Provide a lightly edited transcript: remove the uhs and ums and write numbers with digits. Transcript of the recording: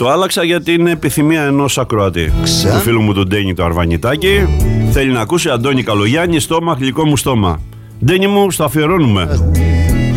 Το άλλαξα για την επιθυμία ενός ακροατή. Του φίλου μου τον Ντένι το Αρβανιτάκι. Θέλει να ακούσει Αντώνη Καλογιάννη, στόμα, γλυκό μου στόμα. Ντένι μου, στο αφιερώνουμε.